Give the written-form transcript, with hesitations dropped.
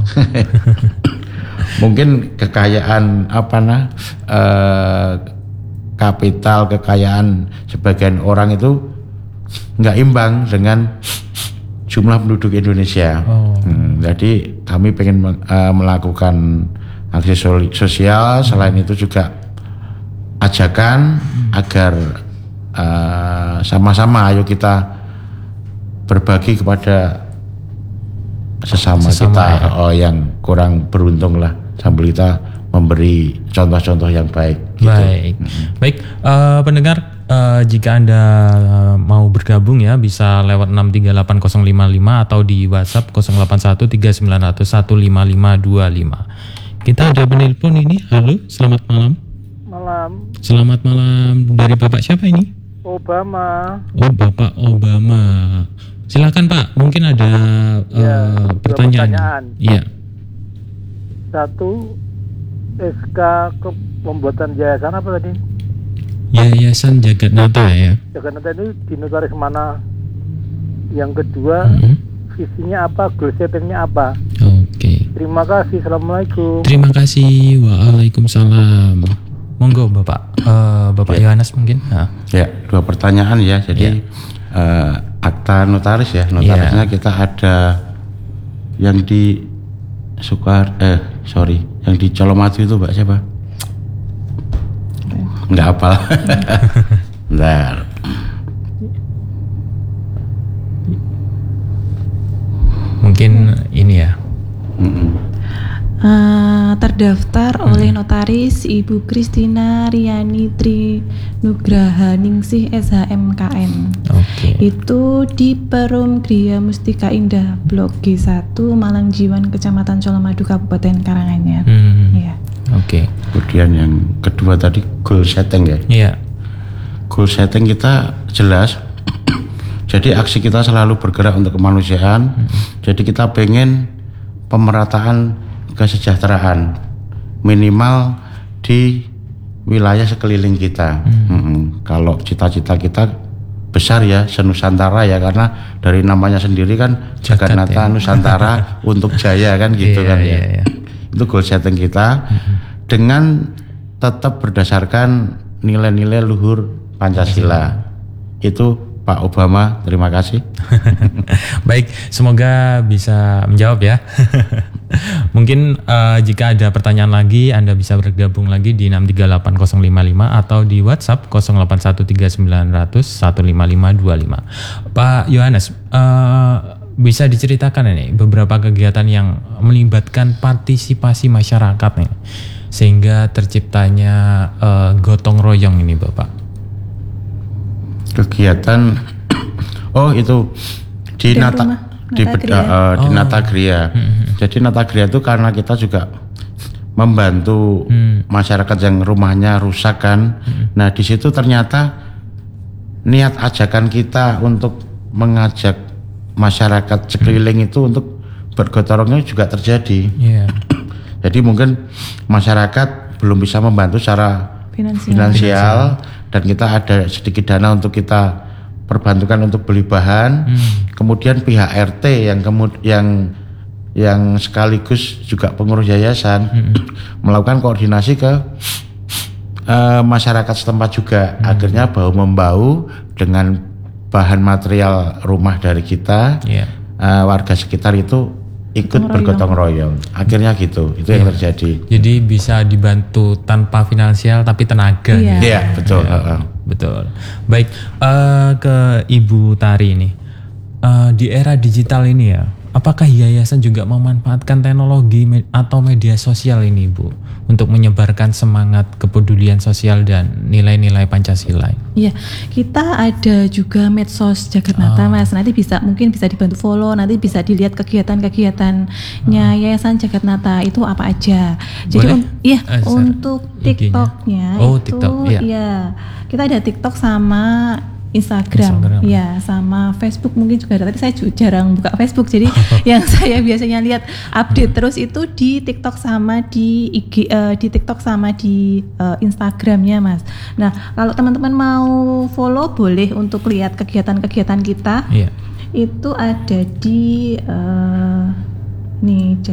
Mungkin kekayaan kapital, kekayaan sebagian orang itu nggak imbang dengan jumlah penduduk Indonesia. Jadi kami pengen melakukan aksi sosial. Selain itu juga ajakan agar sama-sama ayo kita berbagi kepada sesama kita ya. Yang kurang beruntung lah, sambil kita memberi contoh-contoh yang baik. Baik. Pendengar, jika Anda mau bergabung ya bisa lewat 6380055 atau di WhatsApp 081390155525. Kita ada penelpon ini. Halo, selamat malam. Selamat malam. Dari Bapak siapa ini? Obama. Oh, Bapak Obama. Silakan Pak, mungkin ada pertanyaan. Iya. 1, SK pembuatan yayasan apa tadi? Yayasan Jagat Nata ya. Jagat Nata ini di notaris mana? Yang kedua, visinya apa? Goal settingnya apa? Oke. Terima kasih. Assalamualaikum. Terima kasih. Waalaikumsalam. Monggo Bapak. Bapak Yohanes mungkin. Ya, 2 pertanyaan ya. Jadi akta notaris ya. Notarisnya kita ada yang di yang di Colomadu itu Mbak siapa? Enggak hafal. Bentar. Mungkin ini ya. Terdaftar oleh notaris Ibu Kristina Riani Tri Nugraha Ningsih SHMKN. Itu di Perum Gria Mustika Indah Blok G1 Malang Jiwan Kecamatan Colomadu Kabupaten Karanganyar. Ya. Kemudian yang kedua tadi goal setting ya. Iya. Goal setting kita jelas. Jadi aksi kita selalu bergerak untuk kemanusiaan. Jadi kita pengen pemerataan kesejahteraan minimal di wilayah sekeliling kita. Kalau cita-cita kita besar ya, senusantara ya, karena dari namanya sendiri kan Jagat Nata Nusantara untuk jaya kan gitu kan ya. Itu goal setting kita dengan tetap berdasarkan nilai-nilai luhur Pancasila. Itu Pak Obama, terima kasih. Baik, semoga bisa menjawab ya. Mungkin jika ada pertanyaan lagi, Anda bisa bergabung lagi di 6380055 atau di WhatsApp 081390155525. Pak Yohanes, bisa diceritakan ini beberapa kegiatan yang melibatkan partisipasi masyarakat nih, sehingga terciptanya gotong royong ini Bapak? Kegiatan itu di Natagria. Jadi Natagria itu karena kita juga membantu masyarakat yang rumahnya rusak kan. Nah di situ ternyata niat ajakan kita untuk mengajak masyarakat sekeliling itu untuk bergotong royong juga terjadi. Jadi mungkin masyarakat belum bisa membantu secara finansial dan kita ada sedikit dana untuk kita perbantukan untuk beli bahan. Kemudian pihak RT yang sekaligus juga pengurus yayasan melakukan koordinasi ke masyarakat setempat juga. Akhirnya bahu membahu dengan bahan material rumah dari kita. Warga sekitar itu ikut bergotong royong. Akhirnya gitu, itu yang terjadi. Jadi bisa dibantu tanpa finansial tapi tenaga. Iya, betul. Betul. Baik, ke Ibu Tari ini. Di era digital ini ya, apakah yayasan juga memanfaatkan teknologi atau media sosial ini, Bu, untuk menyebarkan semangat kepedulian sosial dan nilai-nilai Pancasila? Iya, kita ada juga medsos Jagat Nata, Mas. Nanti mungkin bisa dibantu follow, nanti bisa dilihat kegiatan-kegiatannya Yayasan Jagat Nata itu apa aja. Jadi untuk TikToknya kita ada TikTok sama Instagram. Ya, sama Facebook mungkin juga ada. Tapi saya jarang buka Facebook, jadi yang saya biasanya lihat update terus itu di TikTok sama di IG, di TikTok sama di Instagramnya, Mas. Nah, kalau teman-teman mau follow boleh untuk lihat kegiatan-kegiatan kita. Itu ada di